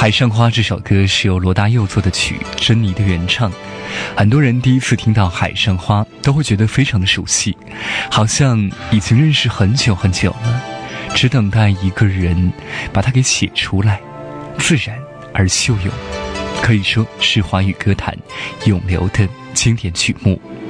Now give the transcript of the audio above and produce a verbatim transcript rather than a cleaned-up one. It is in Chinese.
海上花这首歌是由罗大佑作的曲，珍妮的原唱。很多人第一次听到海上花都会觉得非常的熟悉，好像已经认识很久很久了，只等待一个人把它给写出来，自然而秀涌，可以说是华语歌坛永流的经典曲目。